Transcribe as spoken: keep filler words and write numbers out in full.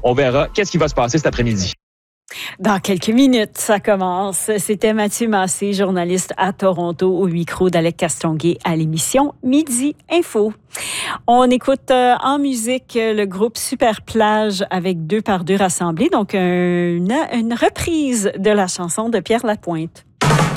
On verra qu'est-ce qui va se passer cet après-midi. Dans quelques minutes, ça commence. C'était Mathieu Massé, journaliste à Toronto, au micro d'Alec Castonguay à l'émission Midi Info. On écoute euh, en musique le groupe Super Plage avec Deux par deux rassemblés, donc une, une reprise de la chanson de Pierre Lapointe.